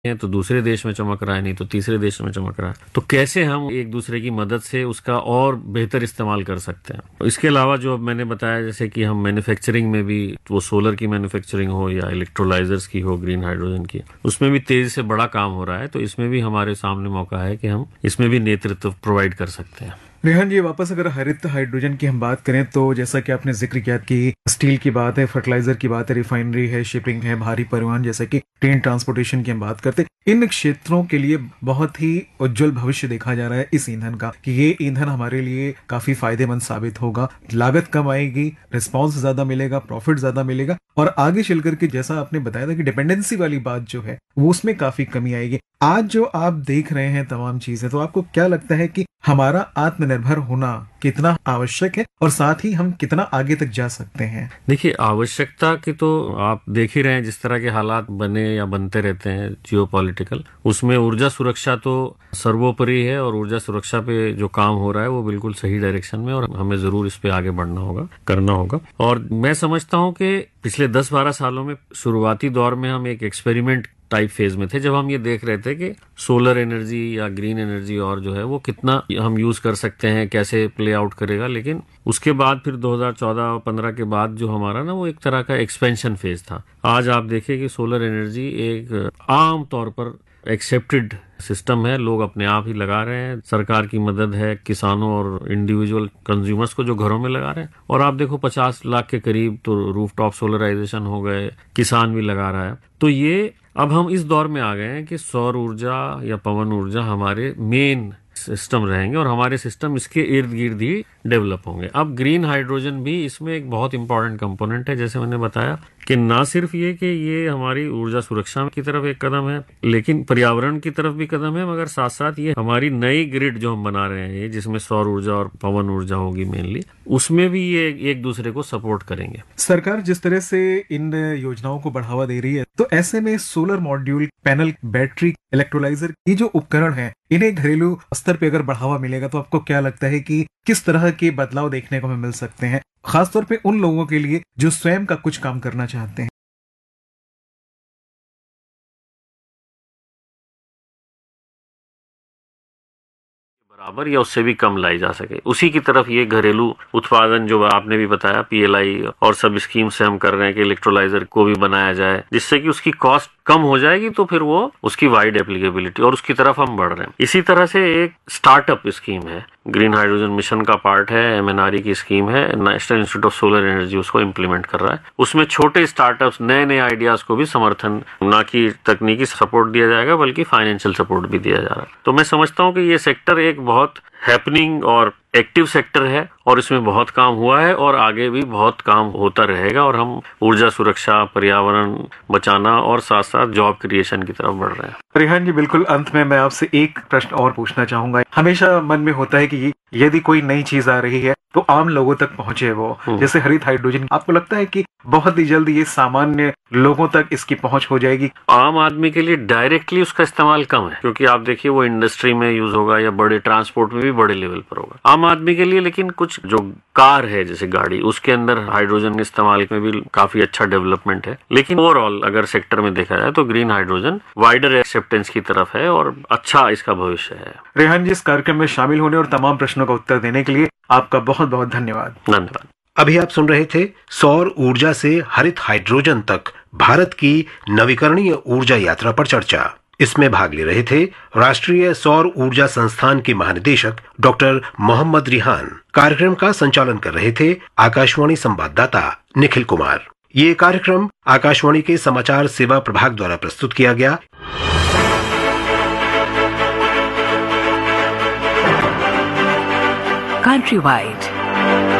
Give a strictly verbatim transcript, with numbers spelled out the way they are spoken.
है तो दूसरे देश में चमक रहा है, नहीं तो तीसरे देश में चमक रहा है। तो कैसे हम एक दूसरे की मदद से उसका और बेहतर इस्तेमाल कर सकते हैं। इसके अलावा जो अब मैंने बताया, जैसे कि हम मैन्युफैक्चरिंग में भी, वो सोलर की मैन्युफैक्चरिंग हो या इलेक्ट्रोलाइजर्स की हो, ग्रीन हाइड्रोजन की, उसमें भी तेजी से बड़ा काम हो रहा है। तो इसमें भी हमारे सामने मौका है कि हम इसमें भी नेतृत्व प्रोवाइड कर सकते हैं। रेहान जी, वापस अगर हरित हाइड्रोजन की हम बात करें तो जैसा कि आपने जिक्र किया कि स्टील की बात है, फर्टिलाइजर की बात है, रिफाइनरी है, शिपिंग है, भारी परिवहन जैसे कि ट्रेन ट्रांसपोर्टेशन की हम बात करते हैं, इन क्षेत्रों के लिए बहुत ही उज्जवल भविष्य देखा जा रहा है इस ईंधन का, कि ये ईंधन हमारे लिए काफी फायदेमंद साबित होगा। लागत कम आएगी, रिस्पॉन्स ज्यादा मिलेगा, प्रॉफिट ज्यादा मिलेगा, और आगे चल करके जैसा आपने बताया था कि डिपेंडेंसी वाली बात जो है वो उसमें काफी कमी आएगी। आज जो आप देख रहे हैं तमाम चीजें, तो आपको क्या लगता है कि हमारा आत्मनिर्भर होना कितना आवश्यक है और साथ ही हम कितना आगे तक जा सकते हैं? देखिए, आवश्यकता की तो आप देख ही रहे हैं, जिस तरह के हालात बने या बनते रहते हैं जियोपॉलिटिकल, उसमें ऊर्जा सुरक्षा तो सर्वोपरि है। और ऊर्जा सुरक्षा पे जो काम हो रहा है वो बिल्कुल सही डायरेक्शन में, और हमें जरूर इस पे आगे बढ़ना होगा, करना होगा। और मैं समझता हूं कि पिछले दस बारह सालों में शुरुआती दौर में हम एक एक्सपेरिमेंट टाइप फेज में थे, जब हम ये देख रहे थे कि सोलर एनर्जी या ग्रीन एनर्जी और जो है वो कितना हम यूज कर सकते हैं, कैसे प्ले आउट करेगा। लेकिन उसके बाद फिर दो हज़ार चौदह और पंद्रह के बाद जो हमारा ना वो एक तरह का एक्सपेंशन फेज था। आज आप देखिए कि सोलर एनर्जी एक आम तौर पर एक्सेप्टेड सिस्टम है, लोग अपने आप ही लगा रहे हैं, सरकार की मदद है, किसानों और इंडिविजुअल कंज्यूमर्स को जो घरों में लगा रहे हैं। और आप देखो पचास लाख के करीब तो रूफटॉप सोलराइजेशन हो गए, किसान भी लगा रहा है। तो ये अब हम इस दौर में आ गए हैं कि सौर ऊर्जा या पवन ऊर्जा हमारे मेन सिस्टम रहेंगे और हमारे सिस्टम इसके इर्द गिर्द ही डेवलप होंगे। अब ग्रीन हाइड्रोजन भी इसमें एक बहुत इंपॉर्टेंट कंपोनेंट है। जैसे मैंने बताया कि ना सिर्फ ये कि ये हमारी ऊर्जा सुरक्षा की तरफ एक कदम है, लेकिन पर्यावरण की तरफ भी कदम है, मगर साथ साथ ये हमारी नई ग्रिड जो हम बना रहे हैं, जिसमें सौर ऊर्जा और पवन ऊर्जा होगी मेनली, उसमें भी ये एक दूसरे को सपोर्ट करेंगे। सरकार जिस तरह से इन योजनाओं को बढ़ावा दे रही है, तो ऐसे में solar module, panel, battery, electrolyser, ये जो उपकरण है, इन्हें घरेलू स्तर पे अगर बढ़ावा मिलेगा तो आपको क्या लगता है कि किस तरह के बदलाव देखने को हमें मिल सकते हैं, खासतौर पे उन लोगों के लिए जो स्वयं का कुछ काम करना चाहते हैं? बराबर या उससे भी कम लाई जा सके, उसी की तरफ ये घरेलू उत्पादन जो आपने भी बताया, पीएलआई और सब स्कीम से हम कर रहे हैं कि इलेक्ट्रोलाइजर को भी बनाया जाए, जिससे कि उसकी कॉस्ट कम हो जाएगी, तो फिर वो उसकी वाइड एप्लीकेबिलिटी, और उसकी तरफ हम बढ़ रहे हैं। इसी तरह से एक स्टार्टअप स्कीम है, ग्रीन हाइड्रोजन मिशन का पार्ट है, एमएनआरई की स्कीम है, national institute of solar energy उसको इम्प्लीमेंट कर रहा है। उसमें छोटे स्टार्टअप्स, नए नए आइडियाज को भी समर्थन, ना कि तकनीकी सपोर्ट दिया जाएगा बल्कि फाइनेंशियल सपोर्ट भी दिया जा रहा है। तो मैं समझता हूँ कि ये सेक्टर एक बहुत हैपनिंग और एक्टिव सेक्टर है, और इसमें बहुत काम हुआ है और आगे भी बहुत काम होता रहेगा, और हम ऊर्जा सुरक्षा, पर्यावरण बचाना और साथ साथ जॉब क्रिएशन की तरफ बढ़ रहे हैं। रेहान जी, बिल्कुल अंत में मैं आपसे एक प्रश्न और पूछना चाहूंगा। हमेशा मन में होता है कि यदि कोई नई चीज आ रही है तो आम लोगों तक पहुंचे वो, जैसे हरित हाइड्रोजन, आपको लगता है कि बहुत ही जल्द ये सामान्य लोगों तक इसकी पहुंच हो जाएगी? आम आदमी के लिए डायरेक्टली उसका इस्तेमाल कम है, क्योंकि आप देखिए वो इंडस्ट्री में यूज होगा या बड़े ट्रांसपोर्ट में भी बड़े लेवल पर होगा आम आदमी के लिए। लेकिन कुछ जो कार है जैसे गाड़ी, उसके अंदर हाइड्रोजन के इस्तेमाल में भी काफी अच्छा डेवलपमेंट है। लेकिन ओवरऑल अगर सेक्टर में देखा जाए तो ग्रीन हाइड्रोजन वाइडर एक्सेप्टेंस की तरफ है और अच्छा इसका भविष्य है। रेहान जी, इस कार्यक्रम में शामिल होने और तमाम प्रश्नों का उत्तर देने के लिए आपका बहुत बहुत धन्यवाद। धन्यवाद। अभी आप सुन रहे थे सौर ऊर्जा से हरित हाइड्रोजन तक भारत की नवीकरणीय ऊर्जा यात्रा पर चर्चा। इसमें भाग ले रहे थे राष्ट्रीय सौर ऊर्जा संस्थान के महानिदेशक डॉक्टर मोहम्मद रिहान। कार्यक्रम का संचालन कर रहे थे आकाशवाणी संवाददाता निखिल कुमार। ये कार्यक्रम आकाशवाणी के समाचार सेवा प्रभाग द्वारा प्रस्तुत किया गया। Countrywide